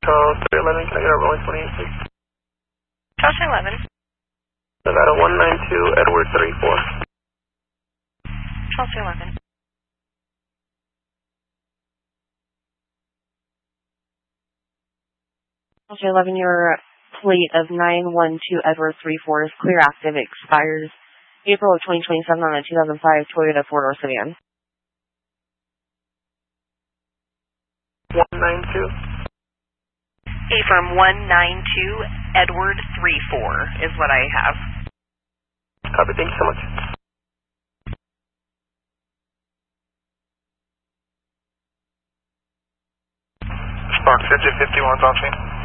311, can I get a rolling 28, please? Charles 11. Nevada 192, Edward 34. Charles 11. Charles 11, your plate of 912 Edward 34 is clear active. It expires April of 2027 on a 2005 Toyota four-door sedan. 192. Affirm 192 Edward 34 is what I have. Copy, thank you so much. Spark 5051 talk to me.